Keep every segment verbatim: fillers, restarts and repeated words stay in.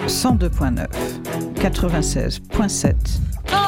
cent deux virgule neuf, quatre-vingt-seize virgule sept.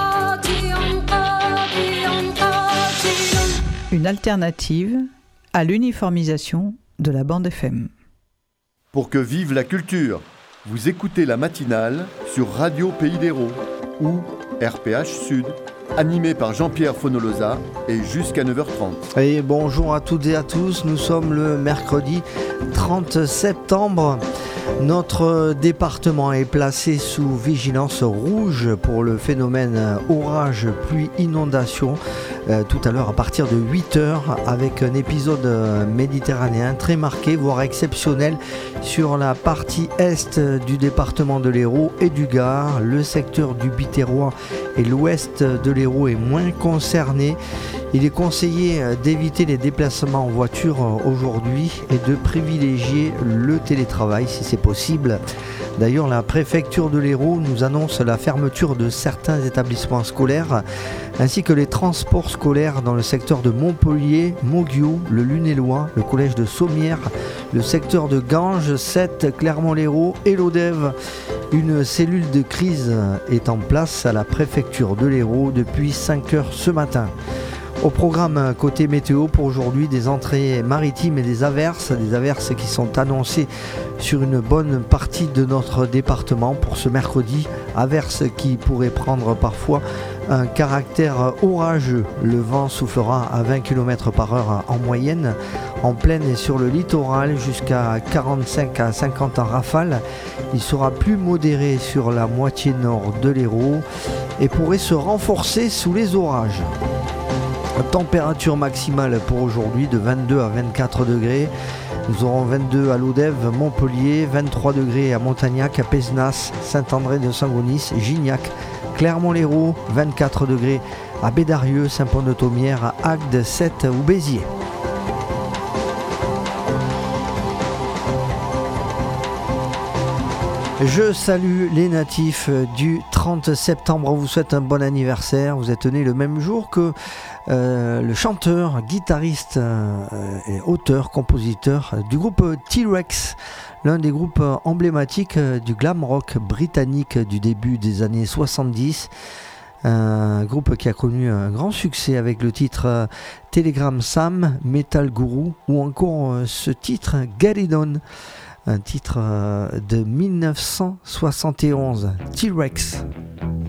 Une alternative à l'uniformisation de la bande F M. Pour que vive la culture, vous écoutez la matinale sur Radio Pays d'Hérault ou R P H Sud, animé par Jean-Pierre Fonolosa et jusqu'à neuf heures trente. Et bonjour à toutes et à tous, nous sommes le mercredi trente septembre. Notre département est placé sous vigilance rouge pour le phénomène orage, pluie, inondation. Euh, tout à l'heure à partir de huit heures avec un épisode méditerranéen très marqué, voire exceptionnel sur la partie est du département de l'Hérault et du Gard. Le secteur du Biterrois et l'ouest de l'Hérault est moins concerné. Il est conseillé d'éviter les déplacements en voiture aujourd'hui et de privilégier le télétravail si c'est possible. D'ailleurs, la préfecture de l'Hérault nous annonce la fermeture de certains établissements scolaires ainsi que les transports scolaires dans le secteur de Montpellier, Moguiaux, le Lunélois, le collège de Sommières, le secteur de Ganges, Sète, Clermont-Lérault et l'Odève. Une cellule de crise est en place à la préfecture de l'Hérault depuis cinq heures ce matin. Au programme côté météo pour aujourd'hui, des entrées maritimes et des averses, des averses qui sont annoncées sur une bonne partie de notre département pour ce mercredi, averses qui pourraient prendre parfois un caractère orageux. Le vent soufflera à vingt kilomètres par heure en moyenne, en plaine et sur le littoral jusqu'à quarante-cinq à cinquante en rafale. Il sera plus modéré sur la moitié nord de l'Hérault et pourrait se renforcer sous les orages. Température maximale pour aujourd'hui de vingt-deux à vingt-quatre degrés. Nous aurons vingt-deux à l'Odève, Montpellier, vingt-trois degrés à Montagnac, à Pézenas, Saint-André de Sangonis, Gignac, Clermont-Lérault, vingt-quatre degrés à Bédarieux, Saint-Pont-de-Thomières, à Agde, Sète ou Béziers. Je salue les natifs du trente septembre, on vous souhaite un bon anniversaire. Vous êtes nés le même jour que euh, le chanteur, guitariste euh, et auteur, compositeur du groupe T-Rex, l'un des groupes emblématiques du glam rock britannique du début des années soixante-dix. Un groupe qui a connu un grand succès avec le titre Telegram Sam, Metal Guru ou encore ce titre Get It On. Un titre de mille neuf cent soixante et onze, T-Rex.